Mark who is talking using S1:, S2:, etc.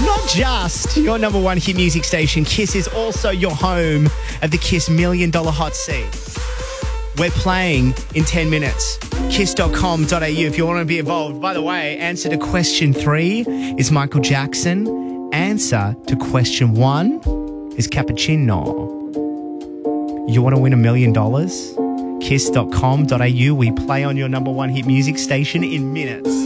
S1: Not just your number one hit music station, Kiss is also your home of the Kiss $1 Million Hot Seat. We're playing in 10 minutes. Kiss.com.au if you want to be involved. By the way, answer to question 3 is Michael Jackson. Answer to question 1 is cappuccino. You want to win $1 million? Kiss.com.au. We play on your number one hit music station in minutes.